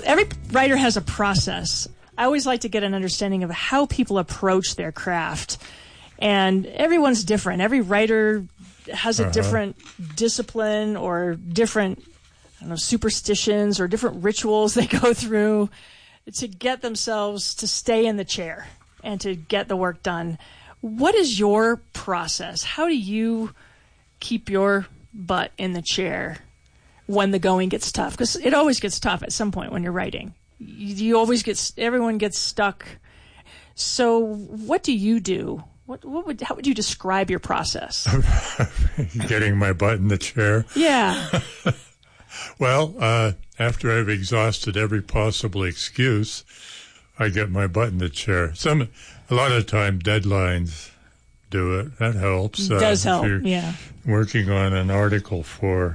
every writer has a process. I always like to get an understanding of how people approach their craft. And everyone's different. Every writer has a different discipline or different, superstitions or different rituals they go through to get themselves to stay in the chair and to get the work done. What is your process? How do you keep your butt in the chair when the going gets tough? Because it always gets tough at some point when you're writing. Everyone gets stuck. So what do you do? How would you describe your process? Getting my butt in the chair? Yeah. Well, after I've exhausted every possible excuse, I get my butt in the chair. A lot of time deadlines do it. That helps. It does help, if you're working on an article for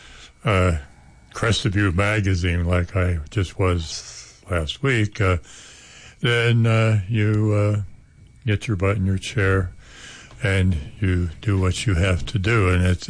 Crested magazine, like I just was last week, then you get your butt in your chair and you do what you have to do, and it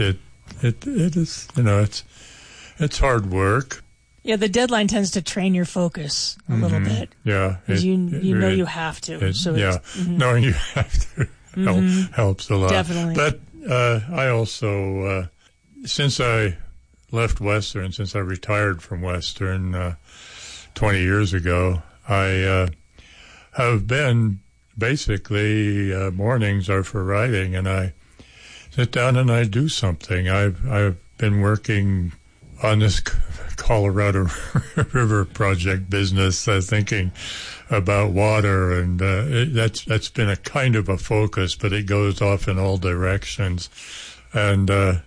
is it's hard work. Yeah, the deadline tends to train your focus a little bit. Yeah, because you know you have to. Knowing you have to helps a lot. Definitely. But I also, since I left Western, since I retired from Western 20 years ago, I have been basically mornings are for writing, and I sit down and I do something. I've been working on this Colorado River project business, thinking about water, and that's been a kind of a focus, but it goes off in all directions. And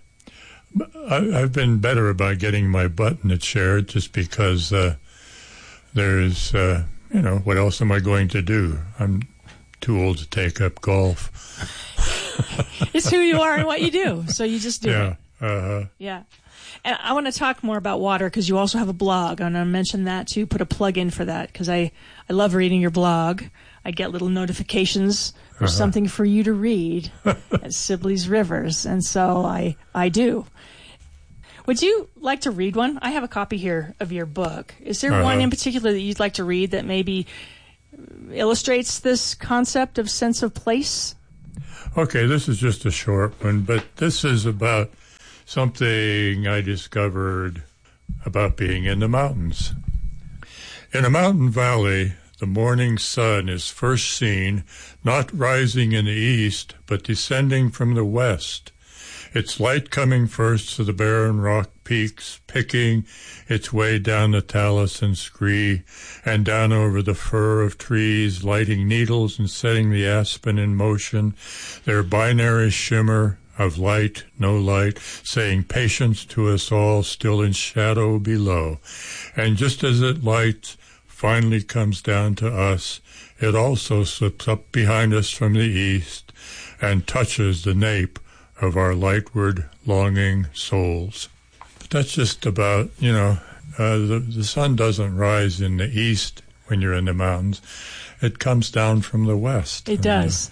I've been better about getting my butt in the chair, just because there's, what else am I going to do? I'm too old to take up golf. It's who you are and what you do, so you just do it. Yeah. And I want to talk more about water, because you also have a blog. I'm going to mention that too, put a plug in for that, because I love reading your blog. I get little notifications. There's something for you to read at Sibley's Rivers, and so I do. Would you like to read one? I have a copy here of your book. Is there one in particular that you'd like to read that maybe illustrates this concept of sense of place? Okay, this is just a short one, but this is about something I discovered about being in the mountains. In a mountain valley, the morning sun is first seen, not rising in the east, but descending from the west. Its light coming first to the barren rock peaks, picking its way down the talus and scree, and down over the fur of trees, lighting needles and setting the aspen in motion, their binary shimmer of light, no light, saying patience to us all still in shadow below. And just as it lights, finally comes down to us, it also slips up behind us from the east and touches the nape of our lightward longing souls. But that's just about, the sun doesn't rise in the east when you're in the mountains. It comes down from the west. It does.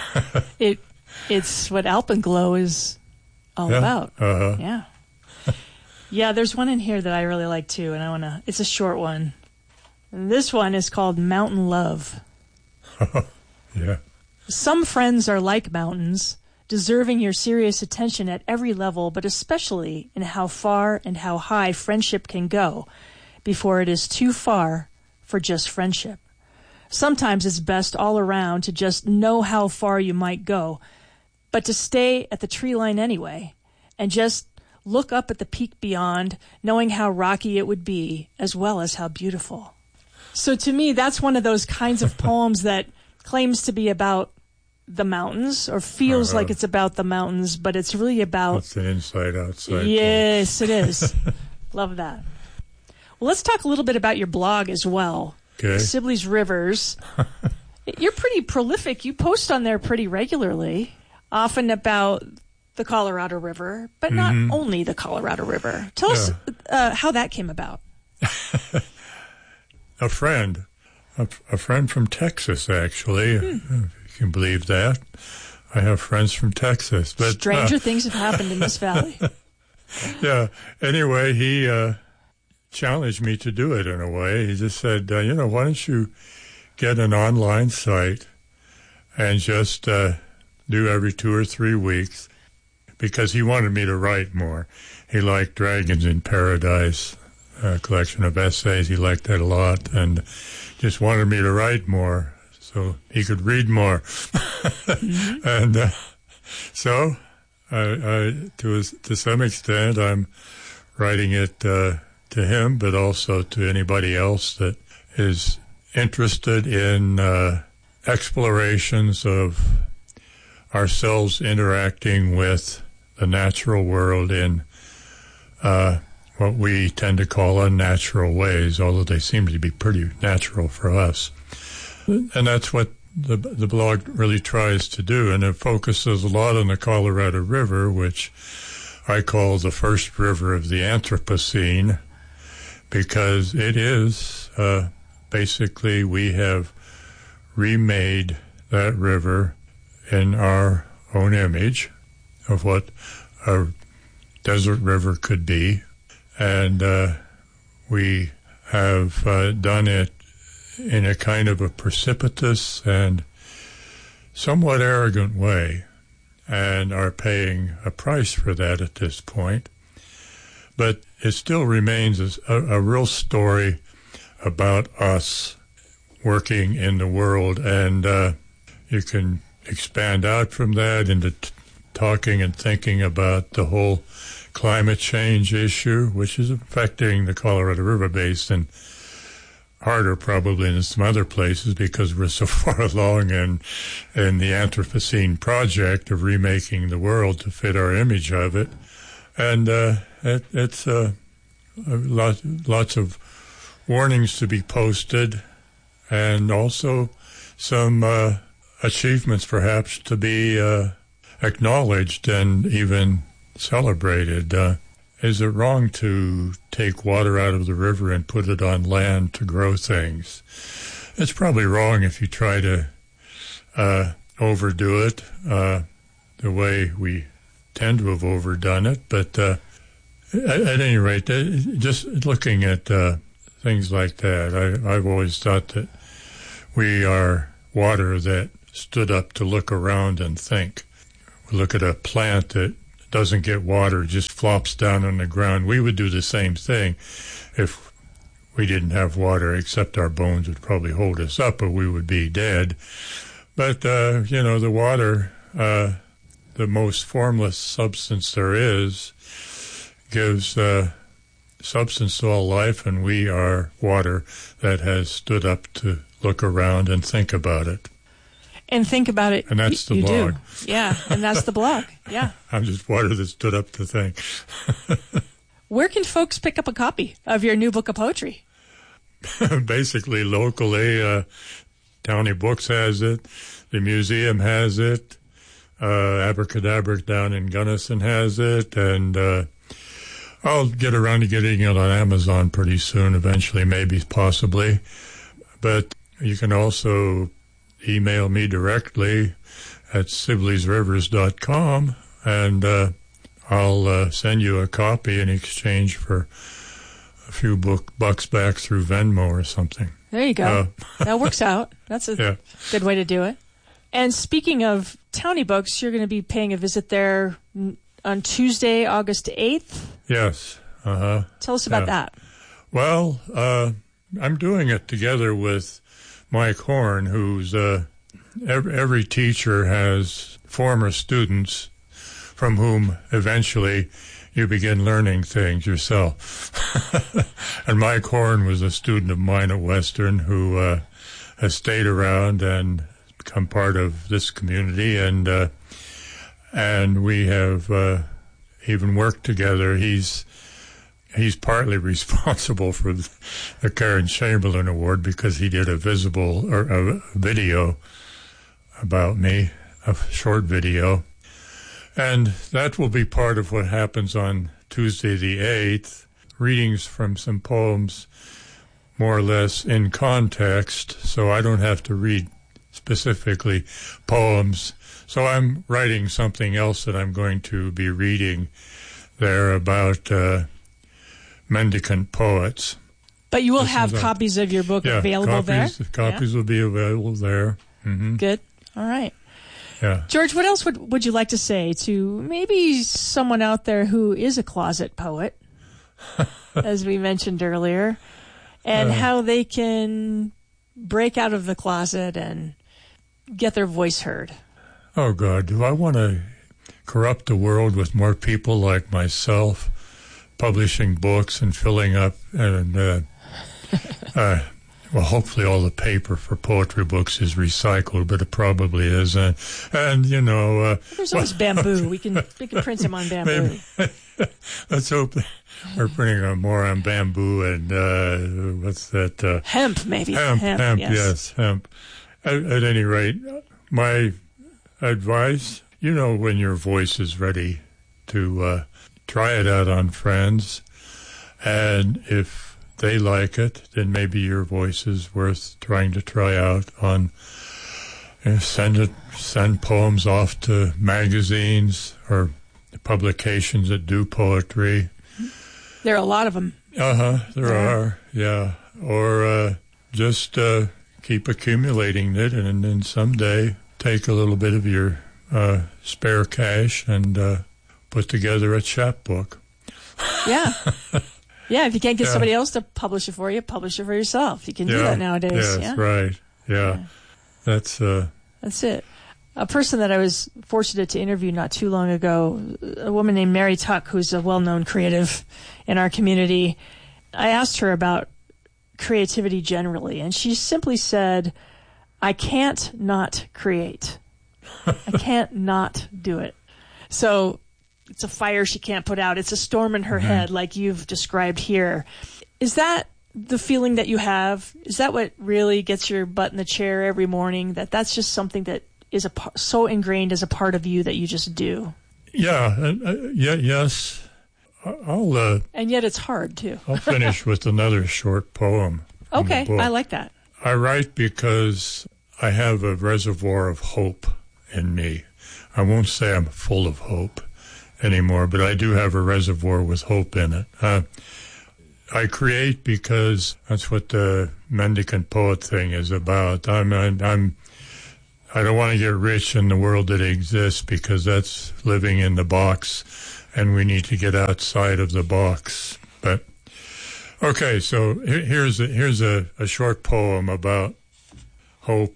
It's what alpenglow is all about. Yeah. Yeah, there's one in here that I really like too, and it's a short one. And this one is called Mountain Love. Yeah. Some friends are like mountains, deserving your serious attention at every level, but especially in how far and how high friendship can go before it is too far for just friendship. Sometimes it's best all around to just know how far you might go, but to stay at the tree line anyway, and just look up at the peak beyond, knowing how rocky it would be, as well as how beautiful. So to me, that's one of those kinds of poems that claims to be about the mountains, or feels like it's about the mountains, but it's really about... It's the inside-outside. Yes, it is. Love that. Well, let's talk a little bit about your blog as well. Okay. Sibley's Rivers. You're pretty prolific. You post on there pretty regularly, often about the Colorado River, but not only the Colorado River. Tell us how that came about. A friend from Texas, actually, if you can believe that. I have friends from Texas. But stranger things have happened in this valley. Yeah. Anyway, he challenged me to do it in a way. He just said, why don't you get an online site and just do every 2 or 3 weeks, because he wanted me to write more. He liked Dragons in Paradise, a collection of essays. He liked that a lot, and just wanted me to write more so he could read more. Mm-hmm. And so, to some extent, I'm writing it to him, but also to anybody else that is interested in explorations of ourselves interacting with the natural world in what we tend to call unnatural ways, although they seem to be pretty natural for us. And that's what the blog really tries to do, and it focuses a lot on the Colorado River, which I call the first river of the Anthropocene, because it is basically, we have remade that river in our own image of what a desert river could be. And we have done it in a kind of a precipitous and somewhat arrogant way, and are paying a price for that at this point. But it still remains a real story about us working in the world, and you can expand out from that into talking and thinking about the whole climate change issue, which is affecting the Colorado River Basin harder probably than some other places, because we're so far along in the Anthropocene project of remaking the world to fit our image of it. And it's lots of warnings to be posted, and also some achievements perhaps to be acknowledged and even celebrated. Is it wrong to take water out of the river and put it on land to grow things? It's probably wrong if you try to overdo it the way we tend to have overdone it. But at any rate, just looking at things like that, I've always thought that we are water that stood up to look around and think. We look at a plant that doesn't get water, just flops down on the ground. We would do the same thing if we didn't have water, except our bones would probably hold us up or we would be dead. But, the water, the most formless substance there is, gives substance to all life, and we are water that has stood up to look around and think about it. And think about it. And that's the blog. Do. Yeah, and that's the blog. Yeah. I'm just water that stood up to think. Where can folks pick up a copy of your new book of poetry? Basically, locally, Downey Books has it. The museum has it. Abracadabra down in Gunnison has it. And I'll get around to getting it on Amazon pretty soon, eventually, maybe, possibly. But you can also email me directly at Sibley'sRivers.com, and I'll send you a copy in exchange for a few bucks back through Venmo or something. There you go. That works out. That's a good way to do it. And speaking of Downey Books, you're going to be paying a visit there on Tuesday, August 8th? Yes. Tell us about that. Well, I'm doing it together with Mike Horn, who's every teacher has former students from whom eventually you begin learning things yourself. And Mike Horn was a student of mine at Western who has stayed around and become part of this community, and we have even worked together. He's partly responsible for the Karen Chamberlain Award because he did a video about me, a short video. And that will be part of what happens on Tuesday the 8th, readings from some poems more or less in context, so I don't have to read specifically poems. So I'm writing something else that I'm going to be reading there about Mendicant Poets. But you will have copies of your book available there? Copies will be available there. Mm-hmm. Good. All right. Yeah. George, what else would you like to say to maybe someone out there who is a closet poet, as we mentioned earlier, and how they can break out of the closet and get their voice heard? Oh, God, do I want to corrupt the world with more people like myself publishing books and filling up and well, hopefully all the paper for poetry books is recycled, but it probably isn't. And there's always bamboo. We can print them on bamboo. Let's hope we're printing more on bamboo and what's that? Hemp, maybe. Hemp. Yes, hemp. At any rate, my advice: when your voice is ready to try it out on friends, and if they like it, then maybe your voice is worth trying to try out on. Send poems off to magazines or publications that do poetry. There are a lot of them. There are, yeah. Or just keep accumulating it, and then someday take a little bit of your spare cash and put together a chapbook. Yeah. Yeah, if you can't get somebody else to publish it for you, publish it for yourself. You can do that nowadays. Yes, yeah, right. Yeah. That's it. A person that I was fortunate to interview not too long ago, a woman named Mary Tuck, who's a well-known creative in our community, I asked her about creativity generally, and she simply said, I can't not create. I can't not do it. So it's a fire she can't put out. It's a storm in her head, like you've described here. Is that the feeling that you have? Is that what really gets your butt in the chair every morning? That's just something that is so ingrained as a part of you that you just do? Yeah. Yes. And yet it's hard, too. I'll finish with another short poem. Okay, I like that. I write because I have a reservoir of hope in me. I won't say I'm full of hope anymore, but I do have a reservoir with hope in it. I create because that's what the mendicant poet thing is about. I don't want to get rich in the world that exists, because that's living in the box, and we need to get outside of the box. But okay, so here's a short poem about hope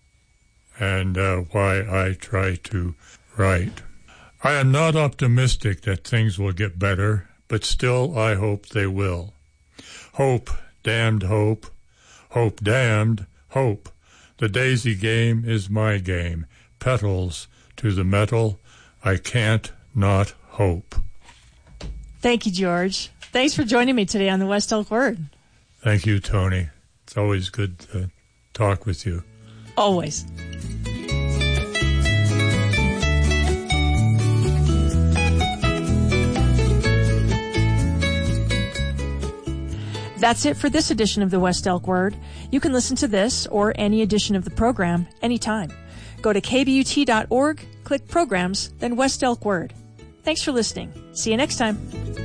and why I try to write. I am not optimistic that things will get better, but still I hope they will. Hope, damned hope, hope damned, hope. The daisy game is my game. Petals to the metal, I can't not hope. Thank you, George. Thanks for joining me today on the West Elk Word. Thank you, Tony. It's always good to talk with you. Always. That's it for this edition of the West Elk Word. You can listen to this or any edition of the program anytime. Go to kbut.org, click Programs, then West Elk Word. Thanks for listening. See you next time.